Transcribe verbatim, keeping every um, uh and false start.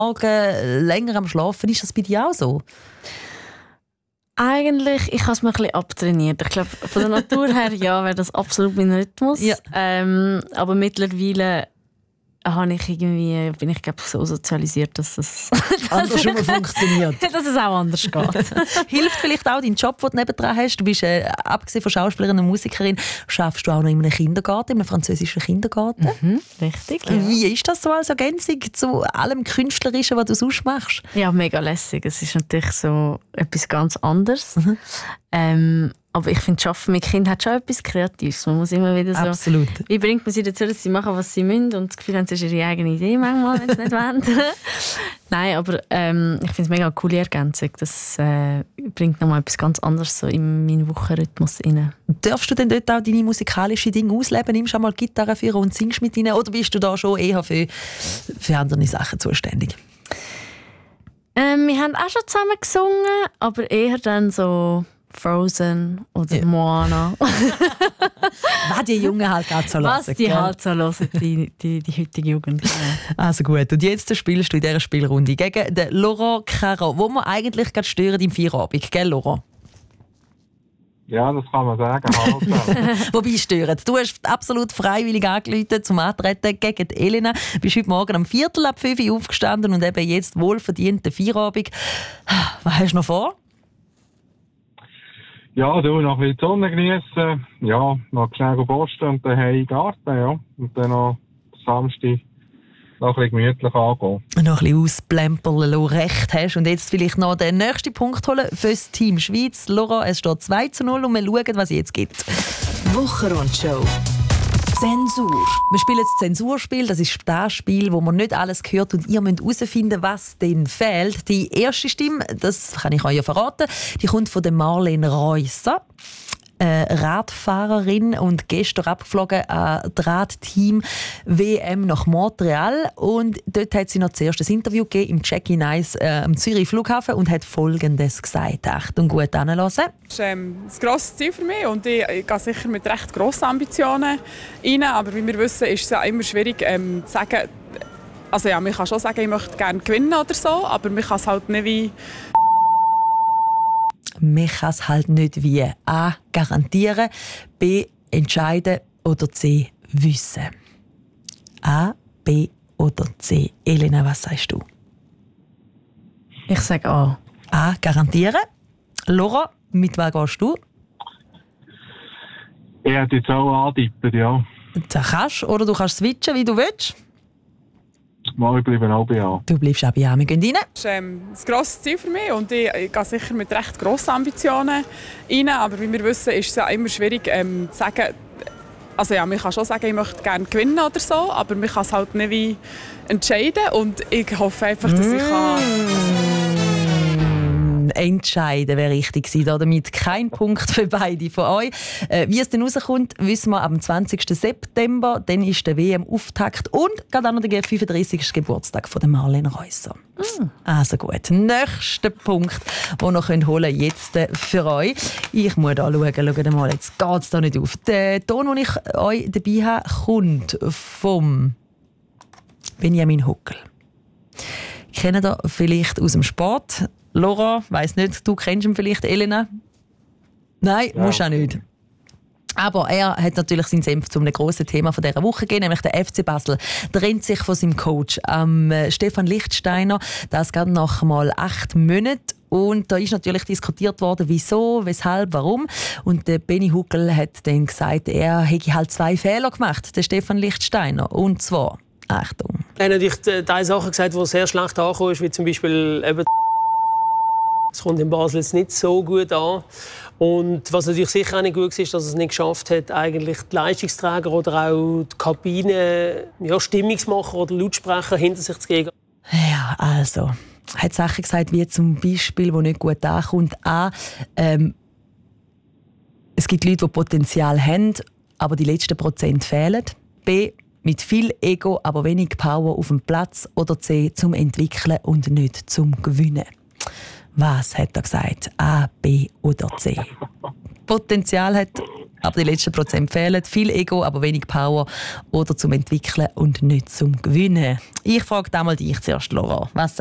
Morgen länger am Schlafen. Ist das bei dir auch so? Eigentlich, ich habe es mir ein bisschen abtrainiert. Ich glaube, von der Natur her ja, wäre das absolut mein Rhythmus. Ja. Ähm, aber mittlerweile habe ich irgendwie, bin ich glaube so sozialisiert, dass es anders schon mal funktioniert. dass es auch anders geht. Hilft vielleicht auch dein Job, den du nebendran hast? Du bist, äh, abgesehen von Schauspielerin und Musikerin, schaffst du auch noch in einem Kindergarten, in einem französischen Kindergarten. Mhm, richtig, ja. Wie ist das so als Ergänzung zu allem Künstlerischen, was du sonst machst? Ja, mega lässig. Es ist natürlich so etwas ganz anderes. Mhm. Ähm, aber ich finde, Arbeiten mit Kindern hat schon etwas Kreatives. Man muss immer wieder so... Absolut. Wie bringt man sie dazu, dass sie machen, was sie müssen und das Gefühl haben, es ist ihre eigene Idee manchmal, wenn sie nicht wollen. Nein, aber ähm, ich finde es mega eine coole Ergänzung. Das äh, bringt nochmal etwas ganz anderes so in meinen Wochenrhythmus rein. Darfst du denn dort auch deine musikalischen Dinge ausleben? Nimmst du auch mal Gitarre für und singst mit ihnen? Oder bist du da schon eher für, für andere Sachen zuständig? Ähm, wir haben auch schon zusammen gesungen, aber eher dann so Frozen oder ja. Moana. Was die Jungen halt auch so hören. Was die gell? halt so hören, die, die, die heutige Jugend. Ja. Also gut, und jetzt spielst du in dieser Spielrunde gegen den Laurent Caron, wo wir eigentlich gerade stören im Feierabend, gell Laurent? Ja, das kann man sagen. Wobei stören. Du hast absolut freiwillig angerufen zum Antreten gegen die Elena. Du bist heute Morgen um Viertel ab fünf Uhr aufgestanden und eben jetzt wohlverdienten Feierabend. Was hast du noch vor? Ja, du, noch ein bisschen die Sonne genießen. Ja, noch schnell posten und dann in den Garten, ja. Und dann noch Samstag noch ein bisschen gemütlich angehen. Noch ein bisschen ausplempeln, recht hast. Und jetzt vielleicht noch den nächsten Punkt holen für das Team Schweiz. Laura, es steht zwei zu null und wir schauen, was es jetzt gibt. Wochenrundshow. Zensur. Wir spielen das Zensurspiel. Das ist das Spiel, wo man nicht alles hört und ihr müsst herausfinden, was denn fehlt. Die erste Stimme, das kann ich euch ja verraten, die kommt von der Marlene Reusser. Äh, Radfahrerin und gestern abgeflogen an Radteam W M nach Montreal. Und dort hat sie noch zuerst ein Interview gegeben im Check-in-Eis äh, am Zürich Flughafen und hat Folgendes gesagt. Achtung, gut anhören. Das ist ähm, ein grosses Ziel für mich und ich, ich gehe sicher mit recht grossen Ambitionen rein. Aber wie wir wissen, ist es ja immer schwierig ähm, zu sagen, also ja, man kann schon sagen, ich möchte gerne gewinnen oder so, aber man kann es halt nicht wie Man kann es halt nicht wie A. garantieren, B. entscheiden oder C. wissen. A, B oder C. Elena, was sagst du? Ich sage A. A. garantieren. Laura, mit was gehst du? Ich hätte jetzt auch antippen, ja. Da kannst oder du kannst switchen, wie du willst. Mal, ich bleibe auch bei A. Du bleibst auch bei A. Wir gehen rein. Das ist ähm, ein grosses Ziel für mich und ich, ich gehe sicher mit recht grossen Ambitionen rein. Aber wie wir wissen, ist es ja immer schwierig ähm, zu sagen, also ja, man kann schon sagen, ich möchte gerne gewinnen oder so, aber man kann es halt nicht wie entscheiden und ich hoffe einfach, dass ich kann... Entscheiden wäre richtig gewesen. Damit kein Punkt für beide von euch. Äh, wie es dann rauskommt, wissen wir am zwanzigsten September. Dann ist der W M-Auftakt und gerade auch noch der fünfunddreißigste Geburtstag von der Marlene Reusser. Mm. Also gut, nächster Punkt, den wir noch holen können, jetzt für euch. Ich muss da schauen, schaut mal, jetzt geht es da nicht auf. Der Ton, den ich euch dabei habe, kommt vom Benjamin Huckel. Kennt ihr vielleicht aus dem Sport? Laura, weiss nicht, du kennst ihn vielleicht, Elena? Nein, ja. Musst auch nicht. Aber er hat natürlich seinen Senf zu einem grossen Thema von dieser Woche gegeben, nämlich der F C Basel trennt sich von seinem Coach, ähm, Stefan Lichtsteiner. Das geht nach mal acht Monaten. Und da ist natürlich diskutiert worden, wieso, weshalb, warum. Und der Benny Huckel hat dann gesagt, er hätte halt zwei Fehler gemacht, der Stefan Lichtsteiner. Und zwar, Achtung. Er hat natürlich drei Sachen gesagt, die sehr schlecht angekommen sind, wie zum Beispiel eben es kommt in Basel jetzt nicht so gut an. Und was natürlich sicher auch nicht gut ist, dass es nicht geschafft hat, eigentlich die Leistungsträger oder auch die Kabine, ja, Stimmungsmacher oder Lautsprecher hinter sich zu geben. Ja, also, er hat Sachen gesagt, wie zum Beispiel, die nicht gut ankommt. A, ähm, es gibt Leute, die Potenzial haben, aber die letzten Prozent fehlen. B, mit viel Ego, aber wenig Power auf dem Platz. Oder C, zum Entwickeln und nicht zum Gewinnen. Was hat er gesagt? A, B oder C? Potenzial hat Aber die letzten Prozent fehlen. Viel Ego, aber wenig Power. Oder zum Entwickeln und nicht zum Gewinnen. Ich frage einmal dich zuerst, Laura. Was